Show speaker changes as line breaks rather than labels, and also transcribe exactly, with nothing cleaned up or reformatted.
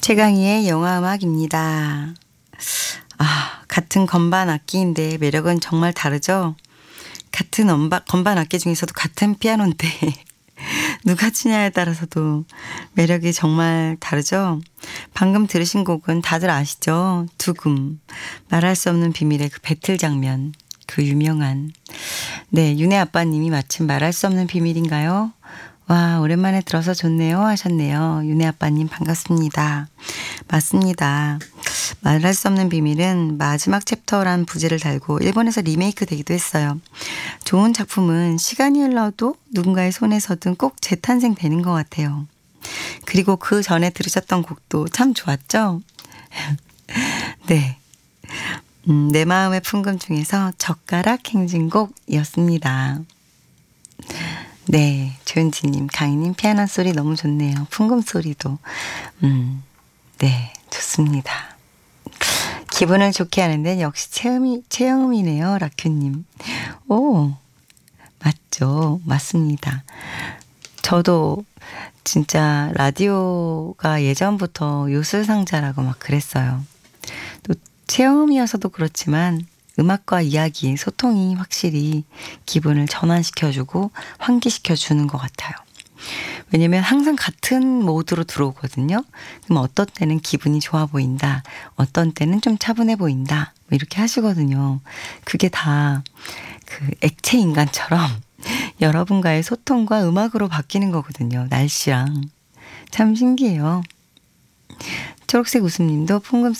최강희의 영화음악입니다. 아, 같은 건반 악기인데 매력은 정말 다르죠? 같은 엄바, 건반 악기 중에서도 같은 피아노인데 누가 치냐에 따라서도 매력이 정말 다르죠? 방금 들으신 곡은 다들 아시죠? 두금, 말할 수 없는 비밀의 그 배틀 장면, 그 유명한. 네, 윤혜 아빠님이 마침 말할 수 없는 비밀인가요? 와, 오랜만에 들어서 좋네요 하셨네요. 윤혜 아빠님 반갑습니다. 맞습니다. 말할 수 없는 비밀은 마지막 챕터란 부제를 달고 일본에서 리메이크 되기도 했어요. 좋은 작품은 시간이 흘러도 누군가의 손에서든 꼭 재탄생되는 것 같아요. 그리고 그 전에 들으셨던 곡도 참 좋았죠? 네. 음, 내 마음의 풍금 중에서 젓가락 행진곡이었습니다. 네, 조은지님, 강희님 피아노 소리 너무 좋네요. 풍금 소리도. 음, 네, 좋습니다. 기분을 좋게 하는 데는 역시 체험이, 체험이네요, 라큐님. 오, 맞죠. 맞습니다. 저도 진짜 라디오가 예전부터 요술상자라고 막 그랬어요. 또 체험이어서도 그렇지만 음악과 이야기, 소통이 확실히 기분을 전환시켜주고 환기시켜주는 것 같아요. 왜냐면 항상 같은 모드로 들어오거든요. 그럼 어떤 때는 기분이 좋아 보인다. 어떤 때는 좀 차분해 보인다. 뭐 이렇게 하시거든요. 그게 다 그 액체 인간처럼 여러분과의 소통과 음악으로 바뀌는 거거든요. 날씨랑. 참 신기해요. 초록색 웃음님도 풍금